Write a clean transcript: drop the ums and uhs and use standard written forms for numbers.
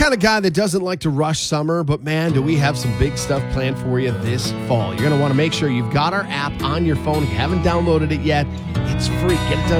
kind of guy that doesn't like to rush summer, but man, do we have some big stuff planned for you this fall. You're going to want to make sure you've got our app on your phone. If you haven't downloaded it yet, it's free. Get it done